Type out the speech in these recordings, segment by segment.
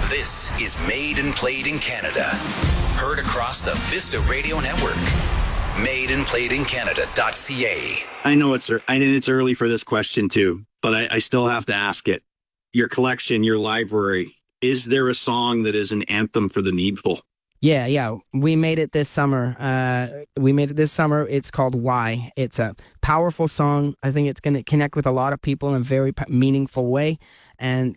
This is Made and Played in Canada. Heard across the Vista Radio Network. madeandplayedincanada.ca. I know it's early for this question too, but I still have to ask it. Your collection, your library, is there a song that is an anthem for the Needful? Yeah. We made it this summer. It's called Why. It's a powerful song. I think it's going to connect with a lot of people in a very meaningful way. And,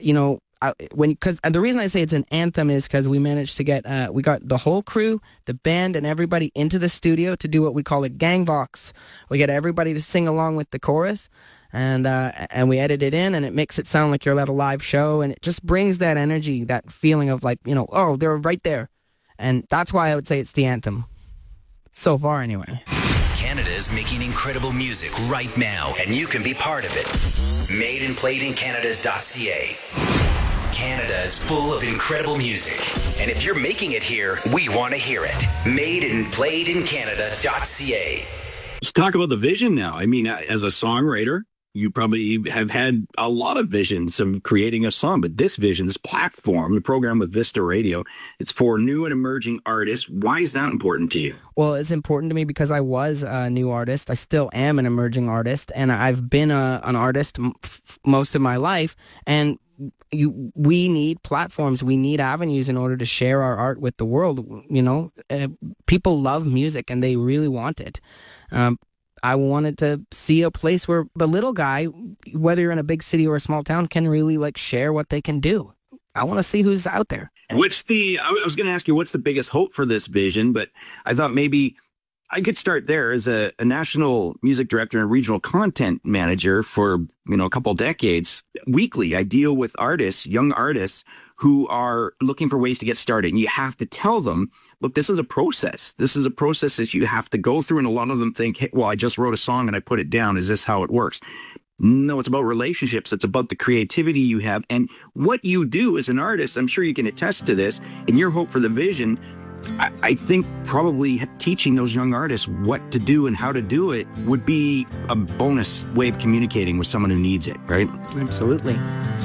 the reason I say it's an anthem is because we managed to get, we got the whole crew, the band, and everybody into the studio to do what we call a gang vox. We get everybody to sing along with the chorus. And we edit it in, and it makes it sound like you're at a live show, and it just brings that energy, that feeling of like, oh, they're right there. And that's why I would say it's the anthem. So far, anyway. Canada is making incredible music right now, and you can be part of it. madeandplayedincanada.ca. Canada is full of incredible music, and if you're making it here, we want to hear it. madeandplayedincanada.ca. Let's talk about the vision now. I mean, as a songwriter, you probably have had a lot of visions of creating a song, but this vision, this platform, the program with Vista Radio, it's for new and emerging artists. Why is that important to you? Well, it's important to me because I was a new artist. I still am an emerging artist, and I've been an artist most of my life, and we need platforms, we need avenues in order to share our art with the world. People love music, and they really want it. I wanted to see a place where the little guy, whether you're in a big city or a small town, can really share what they can do. I want to see who's out there. I was going to ask you, what's the biggest hope for this vision? But I thought maybe I could start there. As a national music director and regional content manager for, a couple decades. Weekly, I deal with artists, young artists who are looking for ways to get started. And you have to tell them, look, this is a process. This is a process that you have to go through. And a lot of them think, hey, well, I just wrote a song and I put it down. Is this how it works? No, it's about relationships. It's about the creativity you have. And what you do as an artist, I'm sure you can attest to this, and your hope for the vision, I think probably teaching those young artists what to do and how to do it would be a bonus way of communicating with someone who needs it, right? Absolutely.